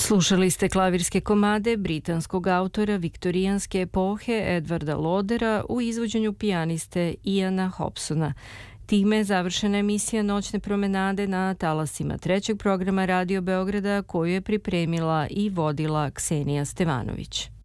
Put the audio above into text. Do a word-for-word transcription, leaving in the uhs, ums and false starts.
Slušali ste klavirske komade britanskog autora viktorijanske epohe Edvarda Lodera u izvođenju pijaniste Iana Hobsona. Time je završena emisija Noćne promenade na talasima trećeg programa Radio Beograda koju je pripremila i vodila Ksenija Stevanović.